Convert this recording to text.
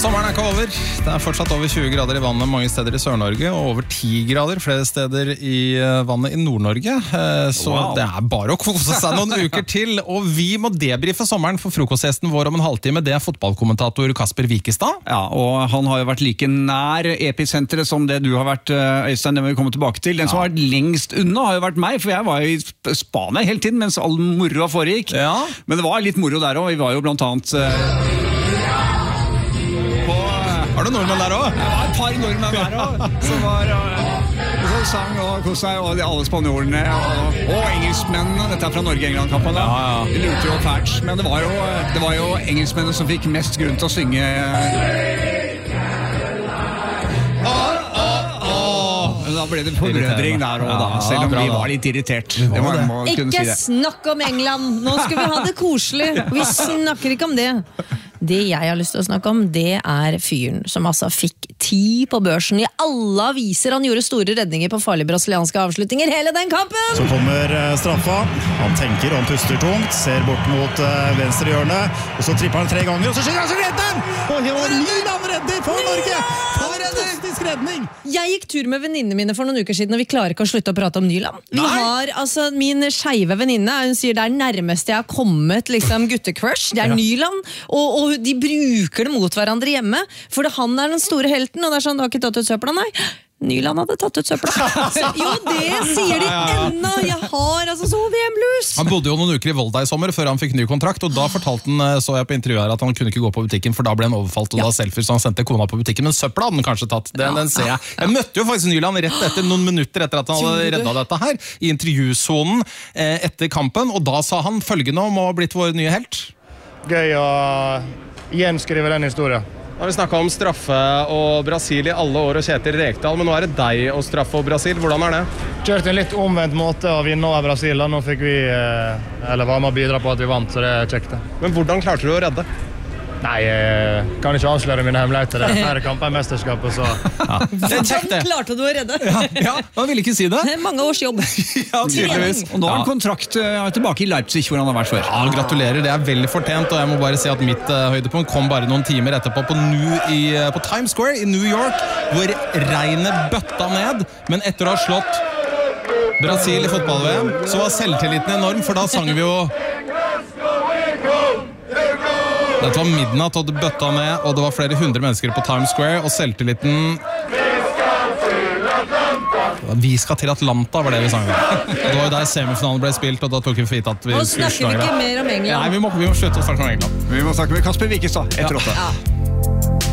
Sommeren ikke over. Det fortsatt over 20 grader i vannet mange steder i Sør-Norge, og over 10 grader flere steder i vannet i Nord-Norge. Så det bare å kose seg noen uker til. Og vi må debrife sommeren for frokostgjesten vår om en halvtime. Det fotballkommentator Kasper Wikestad. Ja, og han har jo vært like nær episenteret som det du har vært, Øystein, det må vi komme tilbake til. Den som har vært lengst unna har jo vært meg, for jeg var jo i Spania hele tiden mens all moroa foregikk. Ja. Men det var litt moro der også. Vi var jo blant annet... Var det nordmenn der også? Det var et par nordmenn der også, som var så sang og koset seg, og alle spanjolene og engelskmennene. Dette fra Norge-England-kampen. De lurte jo fælt, men det var jo engelskmennene som fikk mest grunn til å synge. Da ble det forbrødring der og da, selv om vi var litt irritert. Ikke snakk om England, nå skal vi ha det koselig. Vi snakker ikke om det. Det jeg har lyst til å snakke om, det fyren som altså fikk 10 på børsen i alle aviser. Han gjorde store redninger på farlige brasilianske avslutninger hele den kampen. Så kommer straffa. Han tenker og han puster tungt, ser bort mot venstre hjørne, og så tripper han 3 ganger, og så skyter han, så redder han! Og Nyland redder for Norge! Fantastisk redning! Jeg gikk tur med venninnene mine for noen uker siden, og vi klarer ikke å slutte å prate om Nyland. Vi har, altså, min skeive venninne, hun sier det nærmeste jeg har kommet liksom, guttekrush, det Nyland, og de bruker det mot hverandre hjemme, for han den store helten, og det sånn, du har ikke tatt ut søpla, nei. Nyland hadde tatt ut søpla. Jo, det sier de ennå. Jeg har altså så VM-blues. Han bodde jo noen uker i Volda i sommer før han fikk ny kontrakt, og da fortalte han, så jeg på intervjuet her, at han kunne ikke gå på butikken, for da ble han overfalt, og da selfies, så han sendte kona på butikken, men søpla hadde han kanskje tatt. Den ser jeg. Jeg møtte jo faktisk Nyland rett etter, noen minutter etter at han hadde reddet dette her, i intervjusonen etter kampen, og da sa han følgende om å ha blitt vår nye helt. Gøy å gjenskrive den historien. Nå har vi snakket om straffe og Brasil i alle år og Kjetil Rekdal, men nå det deg å straffe og Brasil. Hvordan det? Kjørte en litt omvendt måte å vinne over Brasil. Nå fikk vi, eller var med å bidra på at vi vant, så det kjekt. Men hvordan klarte du å redde? Nei, jeg kan ikke avsløre mine hemmeligheter. Det flere kamper i mesterskapet, så... Det kjekt det. Hvordan klarte du å redde? Ja, han ville ikke si det. Mange års jobb. Ja, tydeligvis. Og nå har han kontrakt tilbake i Leipzig, hvor han har vært før. Ja, gratulerer, det veldig fortjent, og jeg må bare si at mitt høydepunkt kom bare noen timer etterpå på Times Square i New York, hvor regnet bøtta ned, men etter å ha slått Brasil i fotball-VM, så var selvtilliten enorm, for da sang vi jo... Dette var midnatt, og det bøtta ned, og det var flere 100 mennesker på Times Square, og selvtilliten... Vi skal til Atlanta, var det vi sang. Det var jo der semifinalen ble spilt, og da tok vi for gitt at vi skulle snakke. Nå snakker vi ikke mer om England. Nei, vi må slutte å snakke om England. Vi må snakke med Kasper Wikestad etter 8.